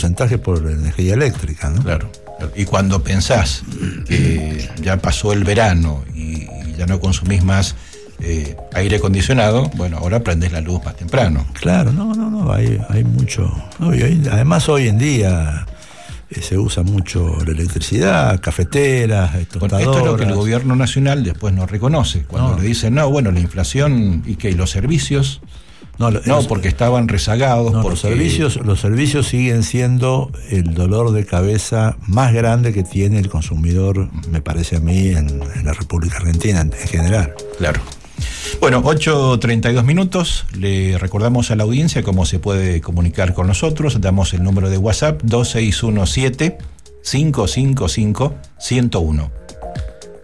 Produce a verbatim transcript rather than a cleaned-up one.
porcentaje por la energía eléctrica, ¿no? Claro. Y cuando pensás que ya pasó el verano y, y ya no consumís más eh, aire acondicionado, bueno, ahora prendés la luz más temprano. Claro, no, no, no, hay, hay mucho. No, y hay, además, hoy en día eh, se usa mucho la electricidad, cafeteras, tostadoras. Bueno, esto es lo que el gobierno nacional después no reconoce. Cuando no. le dicen, no, bueno, la inflación y que los servicios. No, lo, no los, porque estaban rezagados. No, porque... los servicios, los servicios siguen siendo el dolor de cabeza más grande que tiene el consumidor, me parece a mí, en, en la República Argentina en, en general. Claro. Bueno, ocho treinta y dos minutos. Le recordamos a la audiencia cómo se puede comunicar con nosotros. Damos el número de WhatsApp dos seis uno siete, cinco cinco cinco, uno cero uno.